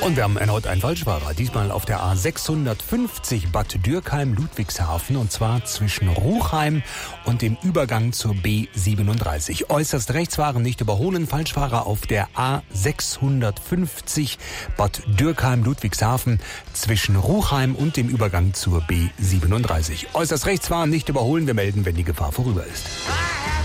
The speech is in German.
Und wir haben erneut einen Falschfahrer, diesmal auf der A650 Bad Dürkheim-Ludwigshafen, und zwar zwischen Ruchheim und dem Übergang zur B37. Äußerst rechts fahren, nicht überholen. Falschfahrer auf der A650 Bad Dürkheim-Ludwigshafen zwischen Ruchheim und dem Übergang zur B37. Äußerst rechts fahren, nicht überholen. Wir melden, wenn die Gefahr vorüber ist.